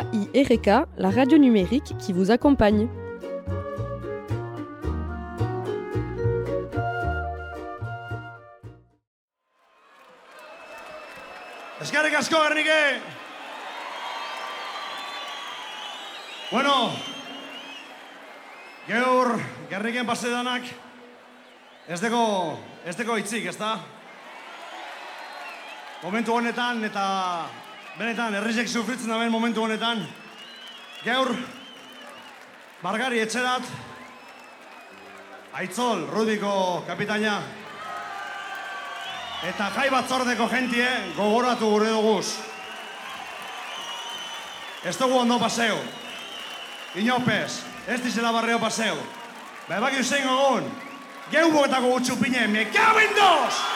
RAI-RK, la radio numérique qui vous accompagne. Eskerrik asko, Gernike! Bueno, geur Gerniken pasedanak ez deko hitzik, ezta? Momentu honetan eta benetan herrizek sufritzen daben momentu honetan geur Margari etxerat Aitzol, Rudiko kapitaina eta jai batzordeko jentie gogoratu gure duguz. Ez dugu ondo paseo. Inopez, ez dizela barreo paseo. Bebak eusen gogon, geubotako gutxupine, me cago en dos!